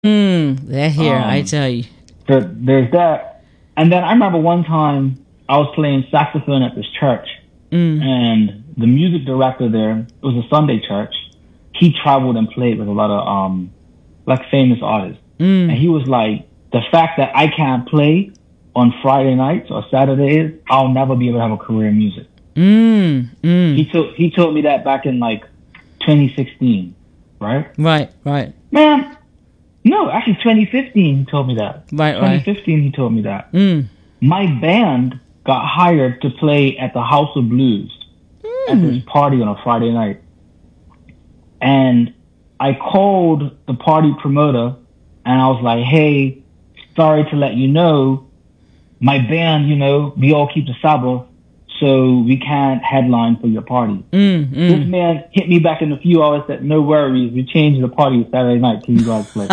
That here, I tell you. There's that. And then I remember one time I was playing saxophone at this church, and the music director there, it was a Sunday church. He traveled and played with a lot of like famous artists, and he was like, the fact that I can't play on Friday nights or Saturdays, I'll never be able to have a career in music. He told me that back in like 2016, right? Right. Man, no, actually 2015 he told me that. Right. 2015 he told me that. My band got hired to play at the House of Blues at this party on a Friday night. And I called the party promoter and I was like, hey, sorry to let you know, my band, we all keep the Sabbath, so we can't headline for your party. This man hit me back in a few hours, said, no worries, we changed the party Saturday night till you guys play.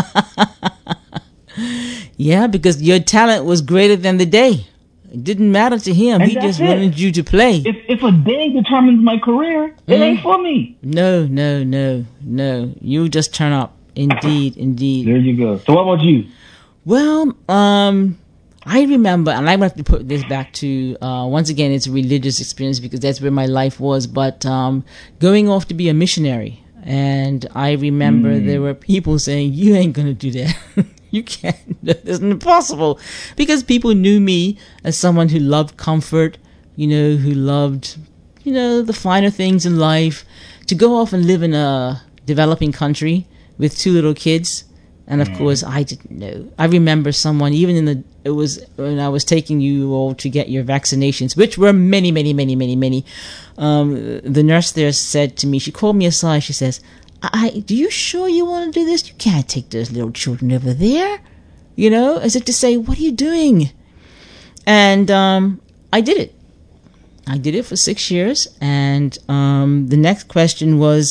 Yeah, because your talent was greater than the day. It didn't matter to him. And he just wanted you to play. If a day determines my career, it ain't for me. No. You just turn up. Indeed. There you go. So what about you? Well, I remember, and I'm going to have to put this back to, once again, it's a religious experience because that's where my life was, but going off to be a missionary. And I remember there were people saying, you ain't going to do that. You can't. It's impossible. Because people knew me as someone who loved comfort, who loved, the finer things in life. To go off and live in a developing country with 2 little kids. And of course, I didn't know. I remember someone, even it was when I was taking you all to get your vaccinations, which were many. The nurse there said to me, she called me aside, she says, do you sure you want to do this? You can't take those little children over there. As if to say, what are you doing? And I did it. I did it for 6 years. And the next question was,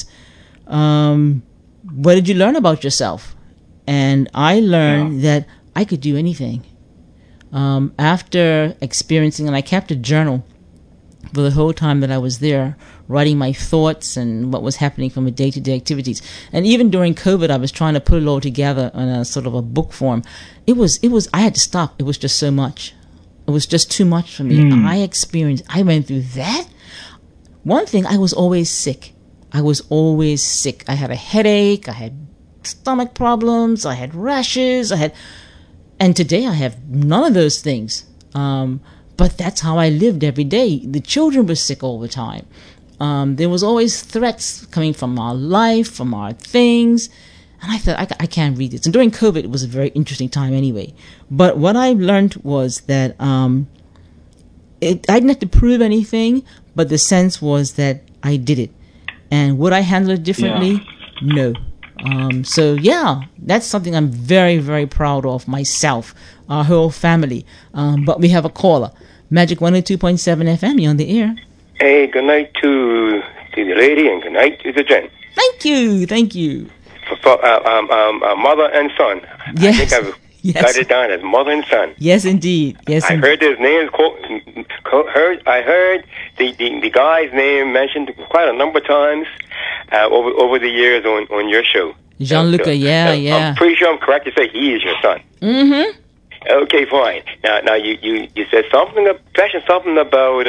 what did you learn about yourself? And I learned that I could do anything. After experiencing, and I kept a journal for the whole time that I was there, writing my thoughts and what was happening from a day-to-day activities. And even during COVID, I was trying to put it all together in a sort of a book form. I had to stop. It was just so much. It was just too much for me. I went through that. One thing, I was always sick. I had a headache. I had stomach problems. I had rashes. And today I have none of those things. But that's how I lived every day. The children were sick all the time. There was always threats coming from our life, from our things. And I thought, I can't read this. And during COVID, it was a very interesting time anyway. But what I learned was that I didn't have to prove anything, but the sense was that I did it. And would I handle it differently? No. That's something I'm very, very proud of myself, our whole family. But we have a caller. Magic 102.7 FM, you're on the air. Hey, good night to the lady and good night to the gent. Thank you. For mother and son. Yes. I think I've got it down as mother and son. Yes, indeed. I heard his name I heard the guy's name mentioned quite a number of times over the years on your show. Jean-Luc, yeah. I'm pretty sure I'm correct to say he is your son. Mm-hmm. Okay, fine. Now you said something about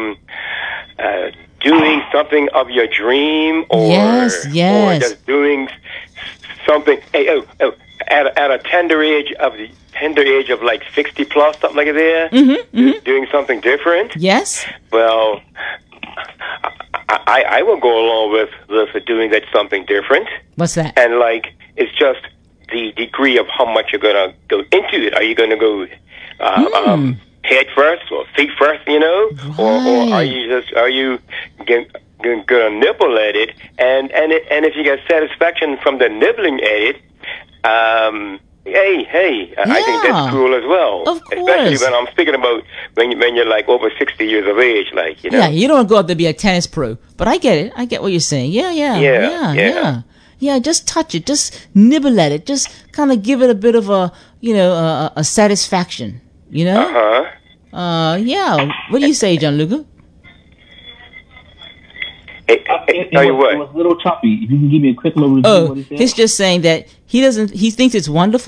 doing something of your dream, or or just doing something. Hey, at a tender age of like 60 plus, something like that. Doing something different. Yes. Well, I will go along with doing that something different. What's that? And it's just the degree of how much you're going to go into it. Are you going to go head first or feet first, Right. or are you going to nibble at it? And if you get satisfaction from the nibbling at it, I think that's cool as well. Of course. Especially when I'm speaking about when you're like over 60 years of age, Yeah, you don't go out to be a tennis pro, but I get it. I get what you're saying. Yeah. Yeah, just touch it. Just nibble at it. Just kind of give it a bit of a satisfaction, Yeah. What do you say, Gianluca? It was a little choppy. If you can give me a quick little review of what he said. He's just saying that he thinks it's wonderful.